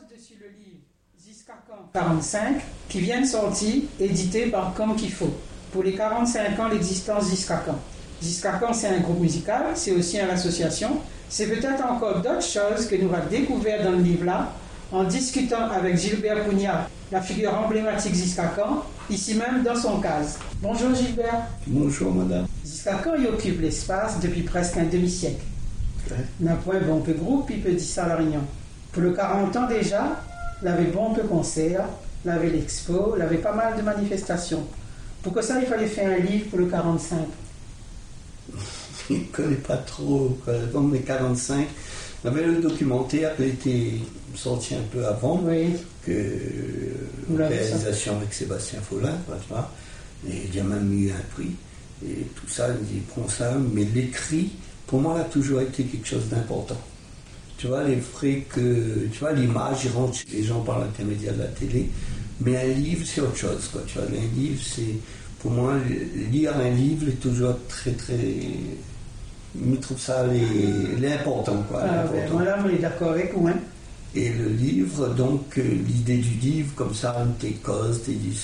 dessus le livre Ziskakan 45 qui vient de sortir, édité par Comme qu'il faut, pour les 45 ans d'existence Ziskakan. Ziskakan, c'est un groupe musical, c'est aussi une association. C'est peut-être encore d'autres choses que nous avons découvert dans le livre-là, en discutant avec Gilbert Pugnat, la figure emblématique Ziskakan, ici même dans son case. Bonjour Gilbert. Bonjour madame. Ziskakan, il occupe l'espace depuis presque un demi-siècle. D'un point bon peu groupe, il peut dire ça à La Réunion. Pour le 40 ans déjà, il avait bon peu concert, il avait l'expo, il avait pas mal de manifestations. Pour ça, il fallait faire un livre pour le 45. Je ne connais pas trop comme les 45. Il y avait le documentaire qui a été sorti un peu avant, oui. Que réalisation avec Sébastien Follin, tu vois. Et il y a même eu un prix. Et tout ça, il prend ça. Mais l'écrit, pour moi, a toujours été quelque chose d'important. Tu vois, tu vois, l'image, il rentre chez les gens par l'intermédiaire de la télé. Mais un livre, c'est autre chose, quoi. Tu vois, un livre, c'est, pour moi, lire un livre est toujours très, très. Je trouve ça l'important, quoi. Ben, voilà, on est d'accord avec vous, hein. Et le livre, donc, l'idée du livre, comme ça, tes causes,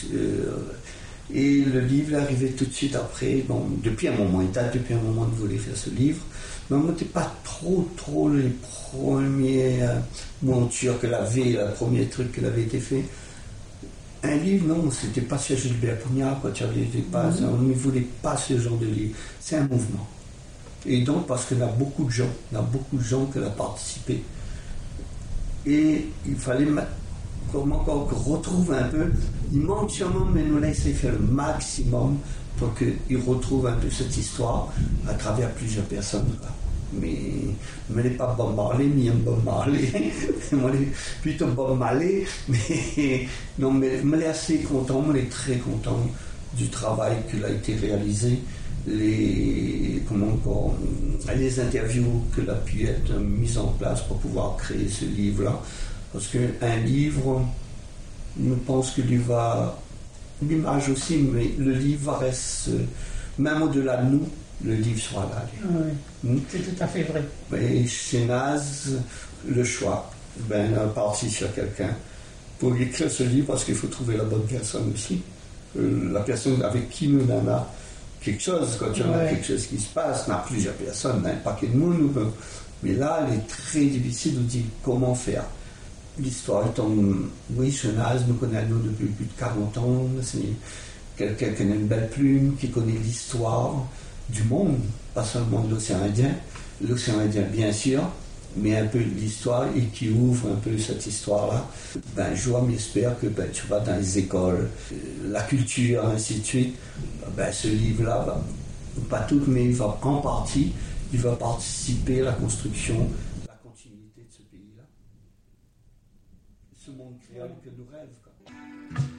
et le livre est arrivé tout de suite après. Bon, depuis un moment, il date depuis un moment de vouloir faire ce livre. Mais on n'était pas trop les premières montures que le premier truc qui avait été fait. Un livre, non, c'était pas sur Gilbert Pugnat, quoi. On ne voulait pas ce genre de livre. C'est un mouvement. Et donc, parce qu'il y a beaucoup de gens qui ont participé. Et il fallait qu'on retrouve un peu. Il manque sûrement, mais nous laisser faire le maximum pour qu'ils retrouvent un peu cette histoire à travers plusieurs personnes. Mais je n'ai pas Bob Marley, ni un Bob Marley. Moi, je suis plutôt Bob Marley. Mais non, mais je suis assez content, je suis très content du travail qui a été réalisé. Les interviews que a pu être mises en place pour pouvoir créer ce livre-là. Parce qu'un livre, je pense que l'image aussi, mais le livre reste, même au-delà de nous, le livre sera là. Oui, c'est tout à fait vrai. Et chez Naz, le choix, on a parti sur quelqu'un pour écrire ce livre parce qu'il faut trouver la bonne personne aussi. La personne avec qui nous en a quelque chose, quand il y a quelque chose qui se passe, il y a plusieurs personnes, un paquet de monde, mais là, il est très difficile de dire comment faire. L'histoire étant, oui, Chenaz nous connaît nous depuis plus de 40 ans, c'est quelqu'un qui a une belle plume, qui connaît l'histoire du monde, pas seulement de l'océan Indien bien sûr, mais un peu de l'histoire et qui ouvre un peu cette histoire-là. Je m'espère que tu vas dans les écoles, la culture, ainsi de suite, ce livre-là, pas tout, mais il va en partie, il va participer à la construction, la continuité de ce pays-là. Ce monde créole que nous rêvons.